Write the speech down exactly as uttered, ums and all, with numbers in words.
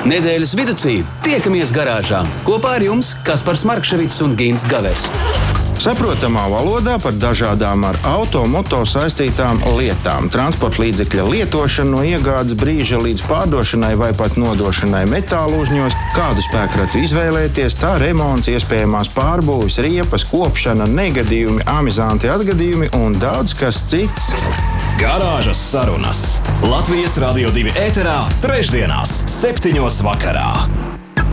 Nedēļas viducī tiekamies garāžā. Kopā ar jums Kaspars Markševics un Gints Gavērs. Saprotamā valodā par dažādām ar auto, moto saistītām lietām. Transporta līdzekļa lietošana no iegādes brīža līdz pārdošanai vai pat nodošanai metālūžņos, kādu spēkratu izvēlēties, tā remonts, iespējamās pārbūves, riepas, kopšana, negadījumi, amizanti atgadījumi un daudz kas cits. Garāžas sarunas Latvijas Radio divi ēterā trešdienās septiņos vakarā.